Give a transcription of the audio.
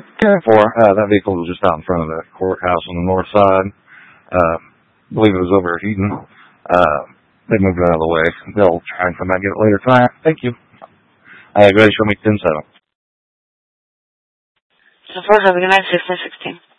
That vehicle was just out in front of the courthouse on the north side. I believe it was overheating. They moved it out of the way. They'll try and come back and get it later tonight. Thank you. Go ahead and show me 10-7. So, 4, have a good night, 1616.